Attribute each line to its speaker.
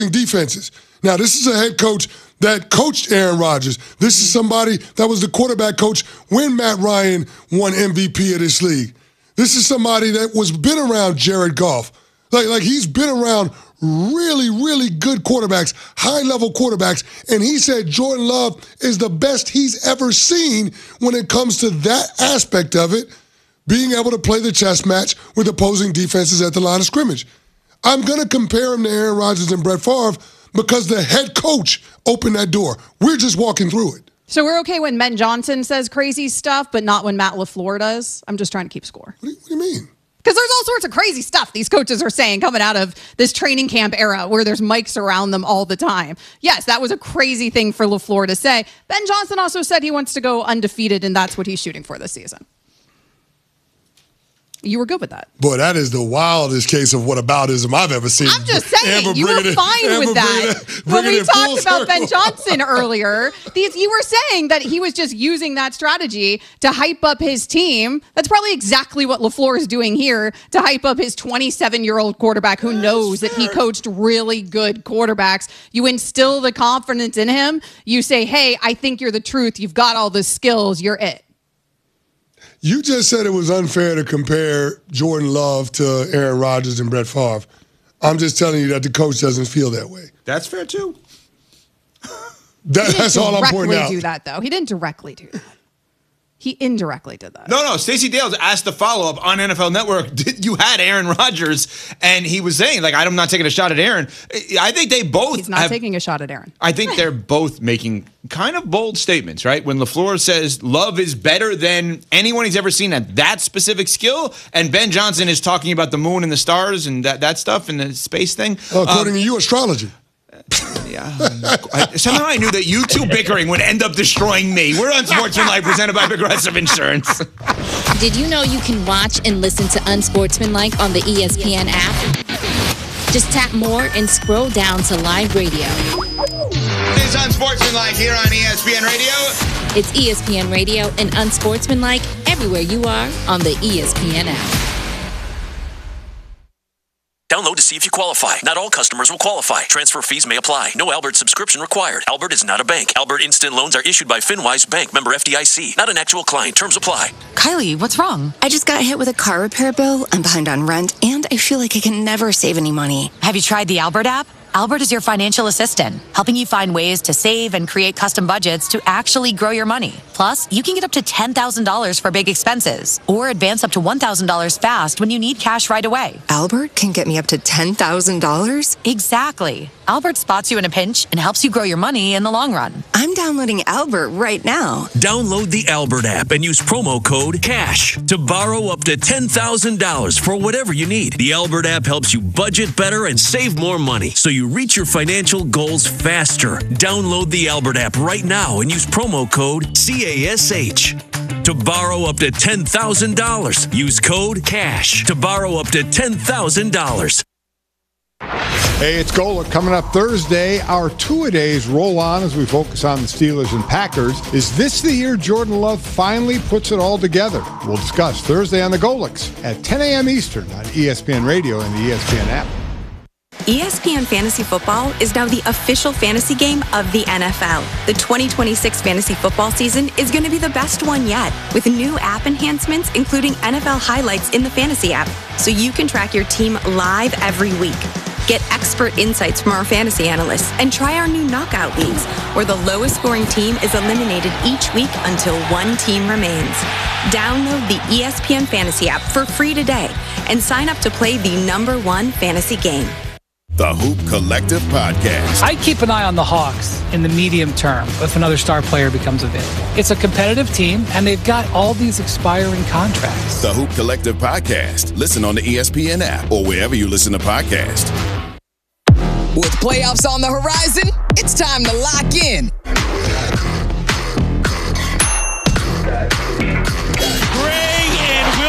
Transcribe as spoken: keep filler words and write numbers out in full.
Speaker 1: defenses. Now, this is a head coach that coached Aaron Rodgers. This is somebody that was the quarterback coach when Matt Ryan won M V P of this league. This is somebody that was been around Jared Goff. Like, like he's been around really, really good quarterbacks, high-level quarterbacks, and he said Jordan Love is the best he's ever seen when it comes to that aspect of it, being able to play the chess match with opposing defenses at the line of scrimmage. I'm going to compare him to Aaron Rodgers and Brett Favre because the head coach opened that door. We're just walking through it.
Speaker 2: So we're okay when Ben Johnson says crazy stuff, but not when Matt LaFleur does? I'm just trying to keep score.
Speaker 1: What do you, what do you mean?
Speaker 2: Because there's all sorts of crazy stuff these coaches are saying coming out of this training camp era where there's mics around them all the time. Yes, that was a crazy thing for LaFleur to say. Ben Johnson also said he wants to go undefeated, and that's what he's shooting for this season. You were good with that.
Speaker 1: Boy, that is the wildest case of whataboutism I've ever seen.
Speaker 2: I'm just saying,
Speaker 1: Amber
Speaker 2: you were
Speaker 1: it,
Speaker 2: fine
Speaker 1: Amber
Speaker 2: with that.
Speaker 1: It,
Speaker 2: when we talked about
Speaker 1: circle.
Speaker 2: Ben Johnson earlier, these, you were saying that he was just using that strategy to hype up his team. That's probably exactly what LaFleur is doing here to hype up his twenty-seven-year-old quarterback who That's knows fair. that he coached really good quarterbacks. You instill the confidence in him. You say, hey, I think you're the truth. You've got all the skills. You're it.
Speaker 1: You just said it was unfair to compare Jordan Love to Aaron Rodgers and Brett Favre. I'm just telling you that the coach doesn't feel that way.
Speaker 3: That's fair, too.
Speaker 1: That, that's all I'm pointing out.
Speaker 2: He didn't directly do that, though. He didn't directly do that. He indirectly did that.
Speaker 3: No, no. Stacey Dales asked the follow-up on N F L Network. You had Aaron Rodgers, and he was saying, like, I'm not taking a shot at Aaron. I think they both
Speaker 2: He's not
Speaker 3: have,
Speaker 2: taking a shot at Aaron.
Speaker 3: I think they're both making kind of bold statements, right? When LaFleur says Love is better than anyone he's ever seen at that specific skill, and Ben Johnson is talking about the moon and the stars and that, that stuff and the space thing.
Speaker 1: Well, according
Speaker 3: um,
Speaker 1: to you, astrology.
Speaker 3: Yeah. I, somehow I knew that you two bickering would end up destroying me. We're Unsportsmanlike, presented by Progressive Insurance.
Speaker 4: Did you know you can watch and listen to Unsportsmanlike on the E S P N app? Just tap more and scroll down to live radio.
Speaker 3: It's Unsportsmanlike here on E S P N Radio.
Speaker 4: It's E S P N Radio and Unsportsmanlike everywhere you are on the E S P N app.
Speaker 5: Download to see if you qualify. Not all customers will qualify. Transfer fees may apply. No Albert subscription required. Albert is not a bank. Albert Instant Loans are issued by FinWise Bank, member F D I C. Not an actual client. Terms apply.
Speaker 6: Kylie, what's wrong? I just got hit with a car repair bill. I'm behind on rent, and I feel like I can never save any money.
Speaker 7: Have you tried the Albert app? Albert is your financial assistant, helping you find ways to save and create custom budgets to actually grow your money. Plus, you can get up to ten thousand dollars for big expenses or advance up to one thousand dollars fast when you need cash right away.
Speaker 6: Albert can get me up to ten thousand dollars?
Speaker 7: Exactly. Albert spots you in a pinch and helps you grow your money in the long run.
Speaker 6: I'm downloading Albert right now.
Speaker 8: Download the Albert app and use promo code CASH to borrow up to ten thousand dollars for whatever you need. The Albert app helps you budget better and save more money so you reach your financial goals faster. Download the Albert app right now and use promo code CASH to borrow up to ten thousand dollars. Use code CASH to borrow up to ten thousand dollars.
Speaker 9: Hey, it's Golic coming up Thursday. Our two-a-days roll on as we focus on the Steelers and Packers. Is this the year Jordan Love finally puts it all together? We'll discuss Thursday on the Golics at ten a.m. Eastern on E S P N Radio and the E S P N app.
Speaker 10: E S P N Fantasy Football is now the official fantasy game of the N F L. The twenty twenty-six fantasy football season is going to be the best one yet, with new app enhancements including N F L highlights in the fantasy app, so you can track your team live every week. Get expert insights from our fantasy analysts and try our new knockout leagues, where the lowest scoring team is eliminated each week until one team remains. Download the E S P N Fantasy app for free today and sign up to play the number one fantasy game.
Speaker 11: The Hoop Collective Podcast.
Speaker 12: I keep an eye on the Hawks in the medium term if another star player becomes available. It's a competitive team, and they've got all these expiring contracts.
Speaker 11: The Hoop Collective Podcast. Listen on the E S P N app or wherever you listen to podcasts.
Speaker 13: With playoffs on the horizon, it's time to lock in.